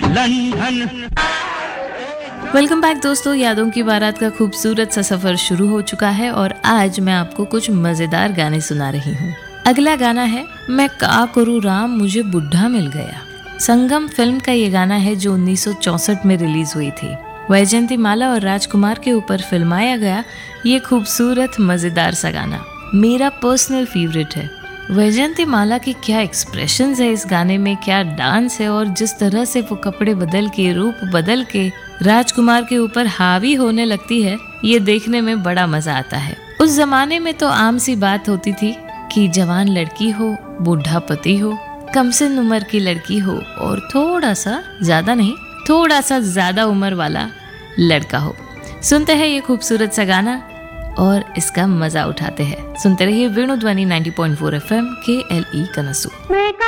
London. Welcome back दोस्तों, यादों की बारात का खूबसूरत सा सफर शुरू हो चुका है और आज मैं आपको कुछ मजेदार गाने सुना रही हूँ। अगला गाना है मैं का करूँ राम मुझे बुढ़ा मिल गया। संगम फिल्म का ये गाना है जो 1964 में रिलीज हुई थी। वैजयंती माला और राजकुमार के ऊपर फिल्माया गया ये खूबसूरत मजेदार सा गाना मेरा पर्सनल फेवरेट है। वैजयंती माला की क्या एक्सप्रेशंस है इस गाने में, क्या डांस है, और जिस तरह से वो कपड़े बदल के रूप बदल के राजकुमार के ऊपर हावी होने लगती है, ये देखने में बड़ा मजा आता है। उस जमाने में तो आम सी बात होती थी कि जवान लड़की हो, बूढ़ा पति हो, कमसिन उम्र की लड़की हो और थोड़ा सा ज्यादा उम्र वाला लड़का हो। सुनते हैं ये खूबसूरत सा गाना और इसका मजा उठाते हैं। सुनते रहिए वेणु ध्वनि 90.4 FM KLE कनसू।